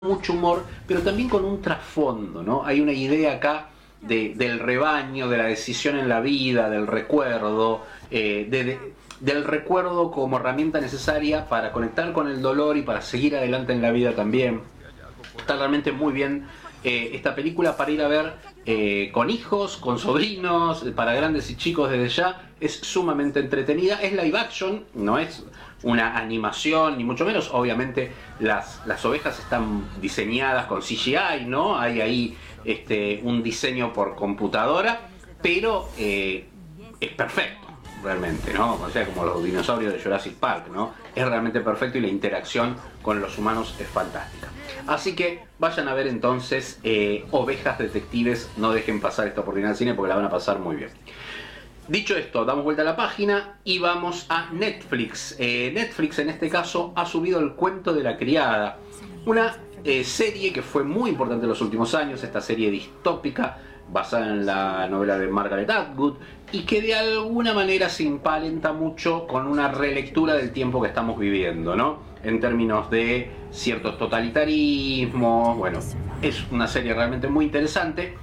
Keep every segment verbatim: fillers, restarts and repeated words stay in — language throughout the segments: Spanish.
mucho humor, pero también con un trasfondo, ¿no? Hay una idea acá de, del rebaño, de la decisión en la vida, del recuerdo, eh, de, de, del recuerdo como herramienta necesaria para conectar con el dolor y para seguir adelante en la vida también. Está realmente muy bien eh, esta película para ir a ver eh, con hijos, con sobrinos, para grandes y chicos desde ya. Es sumamente entretenida, es live action, no es una animación ni mucho menos. Obviamente las, las ovejas están diseñadas con C G I, ¿no? Hay ahí este, un diseño por computadora, pero eh, es perfecto realmente, ¿no? O sea, como los dinosaurios de Jurassic Park, ¿no? Es realmente perfecto y la interacción con los humanos es fantástica. Así que vayan a ver entonces eh, Ovejas Detectives, no dejen pasar esta oportunidad al cine porque la van a pasar muy bien. Dicho esto, damos vuelta a la página y vamos a Netflix. Eh, Netflix en este caso ha subido El Cuento de la Criada, una eh, serie que fue muy importante en los últimos años, esta serie distópica basada en la novela de Margaret Atwood y que de alguna manera se emparenta mucho con una relectura del tiempo que estamos viviendo, ¿no? En términos de ciertos totalitarismos. Bueno, es una serie realmente muy interesante.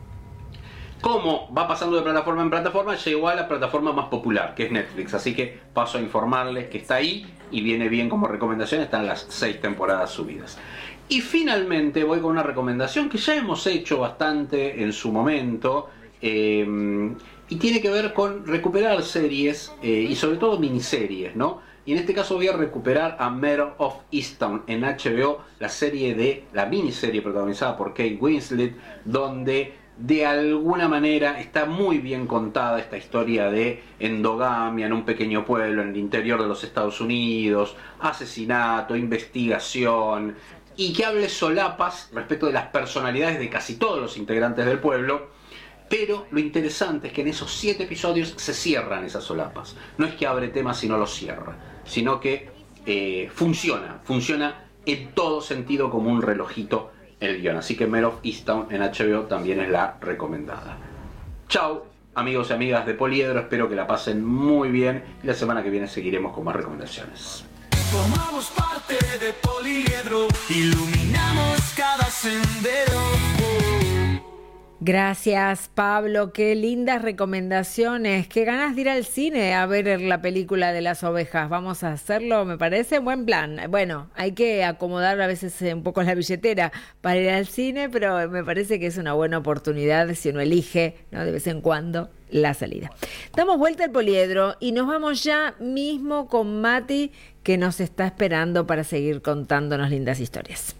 Como va pasando de plataforma en plataforma, llegó a la plataforma más popular, que es Netflix. Así que paso a informarles que está ahí y viene bien como recomendación. Están las seis temporadas subidas. Y finalmente voy con una recomendación que ya hemos hecho bastante en su momento. Eh, y tiene que ver con recuperar series eh, y sobre todo miniseries, ¿no? Y en este caso voy a recuperar a Mare of Easttown en H B O, la serie de la miniserie protagonizada por Kate Winslet, donde de alguna manera está muy bien contada esta historia de endogamia en un pequeño pueblo en el interior de los Estados Unidos, asesinato, investigación, y que hable solapas respecto de las personalidades de casi todos los integrantes del pueblo. Pero lo interesante es que en esos siete episodios se cierran esas solapas. No es que abre temas y no los cierra, sino que eh, funciona, funciona en todo sentido como un relojito el guión. Así que Mare of Easttown en H B O también es la recomendada. Chau, amigos y amigas de Poliedro, espero que la pasen muy bien y la semana que viene seguiremos con más recomendaciones. Formamos parte de Poliedro, iluminamos cada sendero. Gracias, Pablo, qué lindas recomendaciones, qué ganas de ir al cine a ver la película de las ovejas. Vamos a hacerlo, me parece buen plan. Bueno, hay que acomodar a veces un poco la billetera para ir al cine, pero me parece que es una buena oportunidad si uno elige, ¿no?, de vez en cuando la salida. Damos vuelta al Poliedro y nos vamos ya mismo con Mati, que nos está esperando para seguir contándonos lindas historias.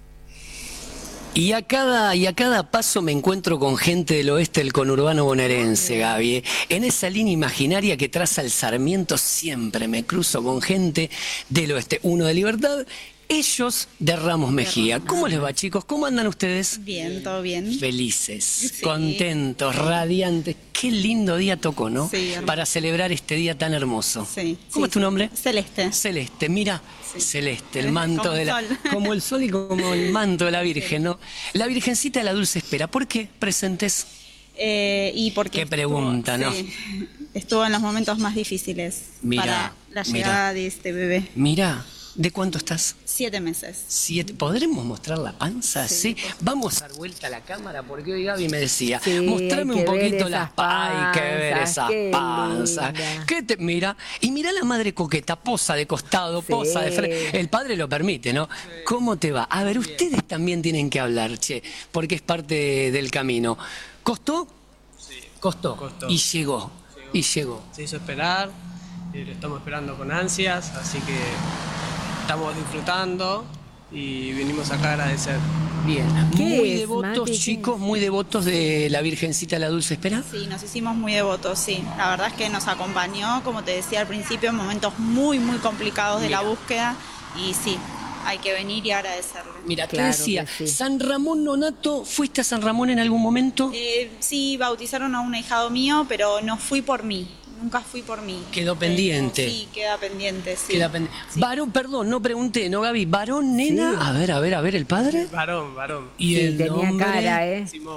Y a cada y a cada paso me encuentro con gente del oeste del conurbano bonaerense, Gaby. En esa línea imaginaria que traza el Sarmiento siempre me cruzo con gente del oeste. Uno de Libertad, ellos de Ramos Mejía. ¿Cómo les va, chicos? ¿Cómo andan ustedes? Bien, todo bien. Felices, sí. contentos, radiantes. Qué lindo día tocó, ¿no? Sí, para celebrar este día tan hermoso. Sí. ¿Cómo sí, es tu nombre? Celeste. Celeste, mira, sí. Celeste, el manto como de la... el sol. Como el sol y como el manto de la Virgen, ¿no? La Virgencita de la Dulce Espera. ¿Por qué presentes? Eh, y porque Qué pregunta, estuvo, ¿no? Sí, estuvo en los momentos más difíciles Mirá, para la llegada mirá. de este bebé. Mira, ¿de cuánto estás? Siete meses. Siete. ¿Podremos mostrar la panza? Sí. Sí. Vamos a dar vuelta a la cámara porque hoy Gaby me decía, Sí, mostrame hay un que ver poquito esas las panzas. Hay que ver panzas, esas qué panzas. linda. ¿Qué te mira? Y mira la madre coqueta, posa de costado, Sí. posa de frente. El padre lo permite, ¿no? ¿Cómo te va? A ver, ustedes también tienen que hablar, che, porque es parte del camino. ¿Costó? Sí. Costó. Costó. Y llegó. Llegó. Y llegó. Se hizo esperar, y lo estamos esperando con ansias, así que estamos disfrutando y venimos acá a agradecer. Bien. ¿Qué Muy es, devotos, Mati? chicos, muy devotos de la Virgencita de la Dulce Espera. Sí, nos hicimos muy devotos, sí. La verdad es que nos acompañó, como te decía al principio, en momentos muy, muy complicados de Mira. la búsqueda. Y sí, hay que venir y agradecerle. Mira, te Claro decía, que sí. San Ramón Nonato, ¿fuiste a San Ramón en algún momento? Eh, sí, bautizaron a un ahijado mío, pero no fui por mí. Nunca fui por mí. Quedó pendiente. Sí, queda pendiente, sí. Queda pende- Sí. Varón, perdón, no pregunté, ¿no, Gaby? ¿Varón, nena? Sí. A ver, a ver, a ver, ¿el padre? Varón, varón. Y Sí, el tenía nombre, cara, ¿eh? Simón.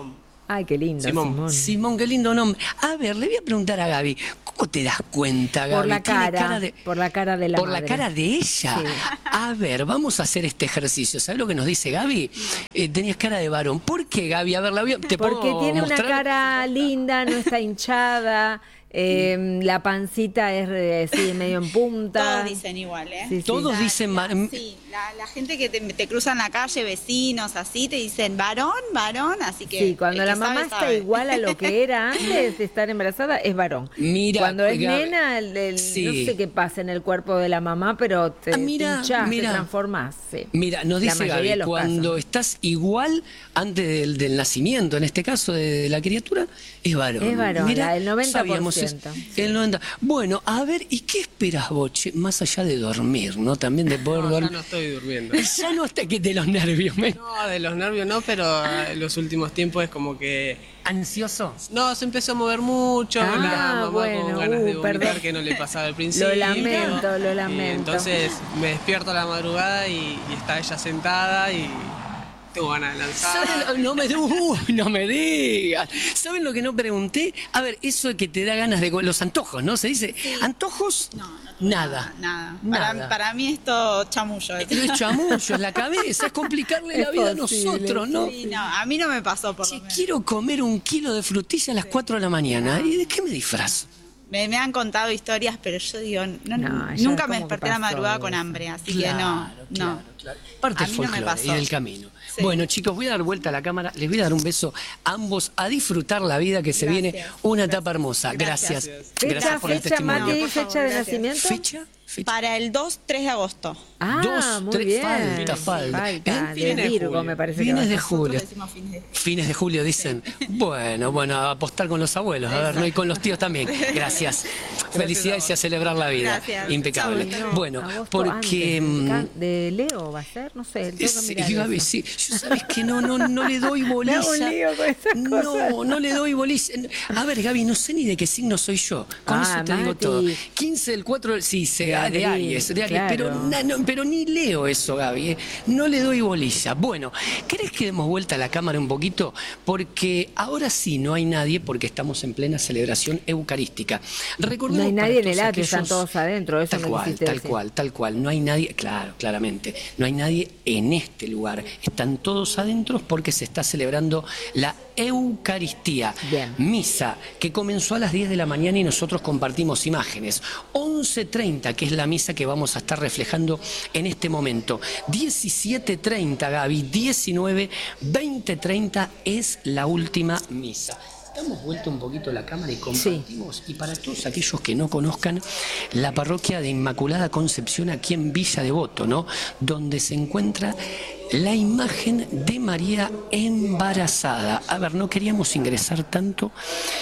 Ay, qué lindo, Simón. Simón. Simón, qué lindo nombre. A ver, le voy a preguntar a Gaby, ¿cómo te das cuenta, Gaby? Por la ¿Tiene cara, de- por la cara de la Por la madre. cara de ella. Sí. A ver, vamos a hacer este ejercicio. ¿Sabes lo que nos dice Gaby? Eh, tenías cara de varón. ¿Por qué, Gaby? A ver, la voy a, ¿te Porque puedo tiene mostrar? una cara linda, no está hinchada, eh, la pancita es eh, así medio en punta. Todos dicen igual, ¿eh? Sí, sí. Todos La- dicen... la- mar- sí, la, la gente que te, te cruza en la calle, vecinos, así, te dicen varón, varón, así que... Sí, cuando el la que mamá sabe, está sabe. igual a lo que era antes de estar embarazada, es varón. Mira, cuando es Gaby, nena, el- el- sí. no sé qué pasa en el cuerpo de la mamá, pero te, Ah, mira, te hinchás, mira. te transformás. Sí. Mira, nos La dice mayoría de Gaby, los cuando casos. estás igual antes del, del nacimiento, en este caso de, de la criatura, es varón. Es varón, Mira, la del noventa por sabíamos ciento. es- el noventa. Bueno, a ver, ¿y qué esperas vos, che? Más allá de dormir, ¿no? También de poder No, ya dormir. no estoy durmiendo. Ya no hasta que te los nervios, me... No, de los nervios no, pero en los últimos tiempos es como que... ¿Ansioso? No, se empezó a mover mucho, Ah, la mamá bueno, con ganas de uh, vomitar perdón. que no le pasaba al principio. Lo lamento, lo Y lamento. entonces me despierto a la madrugada y, y está ella sentada y tengo ganas de lanzar. ¿Saben? No me, uh, no me digas. ¿Saben lo que no pregunté? A ver, eso de que te da ganas de comer, los antojos, ¿no? Se dice, ¿antojos? No, no tengo Nada. Nada. Nada. Para, para mí esto chamullo. Pero es chamullo, es la cabeza, es complicarle Es la vida a posible, nosotros, ¿no? Sí, no, a mí no me pasó por Si lo menos. quiero comer un kilo de frutilla a las cuatro de la mañana, ¿y de qué me disfrazo? Me, me han contado historias, pero yo digo, no, No, ya nunca como me que desperté a la pasó madrugada con eso. hambre, así que no, no. Parte A del mí no me folclore pasó. y del camino. Sí. Bueno, chicos, voy a dar vuelta a la cámara, les voy a dar un beso a ambos, a disfrutar la vida que se Gracias. viene, una etapa hermosa. Gracias. Gracias. Fecha, Gracias por el fecha, testimonio. Mati, por favor, fecha de gracias. nacimiento. ¿Fecha? Fecha. Para el dos tres de agosto. Ah, Dos, muy tres, bien. falta, falta. Falta, ¿Eh? de Fines de Virgo, julio. me parece Fines que de va. julio. Nosotros decimos fines de Fines de julio dicen. Bueno, bueno, a apostar con los abuelos, a ver, ¿no? Y con los tíos también. Gracias. Felicidades y a celebrar la vida. Gracias. Impecable. Ay, no, Bueno, agosto porque. antes, mm, de Can- de Leo va a ser, no sé. tengo que Sí, mirar Gaby, eso. sí. Yo sabes que no, no, no le doy bolilla. hago un lío con esas no, cosas. no le doy bolilla. A ver, Gaby, no sé ni de qué signo soy yo. Con Ah, eso te digo Mati. todo. quince del cuatro del. Sí, se, De de, abril, Aries, de Aries. claro. Pero, na- no, pero ni leo eso, Gaby. eh. No le doy bolilla. Bueno, ¿querés que demos vuelta a la cámara un poquito? Porque ahora sí no hay nadie, porque estamos en plena celebración eucarística. Recordemos No hay para nadie en todos el atrio, están aquellos- todos adentro, eso Tal me cual, quisiste tal decir. cual, tal cual. No hay nadie, claro, claramente. No hay nadie en este lugar. Están todos adentro porque se está celebrando la Eucaristía. Bien. Misa, que comenzó a las diez de la mañana y nosotros compartimos imágenes. once treinta, que es la misa que vamos a estar reflejando en este momento. diecisiete treinta, Gaby, diecinueve, veinte treinta es la última misa. Damos vuelta un poquito la cámara y compartimos. Y para todos aquellos que no conozcan, la parroquia de Inmaculada Concepción aquí en Villa Devoto, ¿no? Donde se encuentra la imagen de María embarazada. A ver, no queríamos ingresar tanto.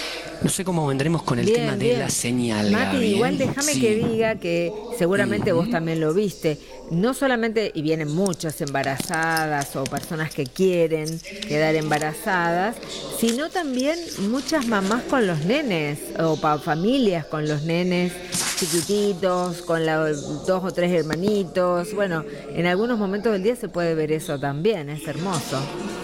No sé cómo vendremos con el Bien, tema de bien. la señal, Mati, Gaby, ¿eh? igual déjame Sí. que diga que seguramente vos también lo viste. No solamente, y vienen muchas embarazadas o personas que quieren quedar embarazadas, sino también muchas mamás con los nenes o pa- familias con los nenes chiquititos, con la- dos o tres hermanitos. Bueno, en algunos momentos del día se puede ver eso también, es hermoso.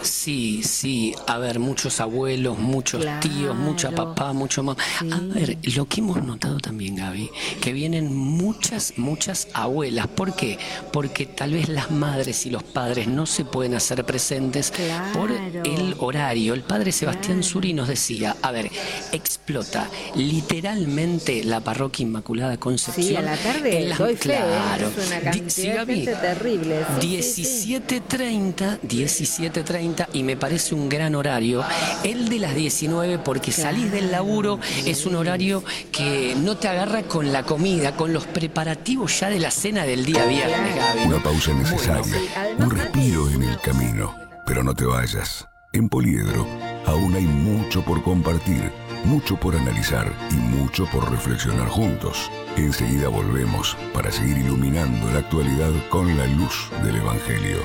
Sí, sí, a ver, muchos abuelos, muchos Claro. tíos, mucha papá, mucho más. Sí. A ver, lo que hemos notado también, Gaby, que vienen muchas, muchas abuelas. ¿Por qué? Porque tal vez las madres y los padres no se pueden hacer presentes por Claro. el horario. El padre Sebastián Claro. Suri nos decía, a ver, explota literalmente la parroquia Inmaculada Concepción. Sí, a la tarde en las- doy fe, ¿eh? claro. Es una Di- cantidad sí, de Gaby. gente terrible. Sí, sí, sí. diecisiete treinta, diecisiete treinta y me parece un gran horario. El de las diecinueve porque salís del laburo, es un horario que no te agarra con la comida, con los preparativos ya de la cena del día viernes, Gaby. Una pausa necesaria, un respiro en el camino. Pero no te vayas. En Poliedro aún hay mucho por compartir, mucho por analizar y mucho por reflexionar juntos. Enseguida volvemos para seguir iluminando la actualidad con la luz del Evangelio.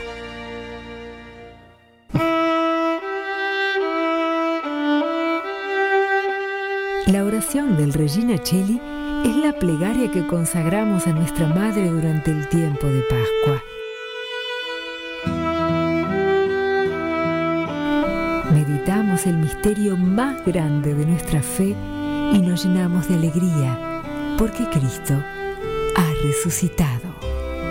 La oración del Regina Coeli es la plegaria que consagramos a nuestra Madre durante el tiempo de Pascua. Meditamos celebramos el misterio más grande de nuestra fe y nos llenamos de alegría, porque Cristo ha resucitado.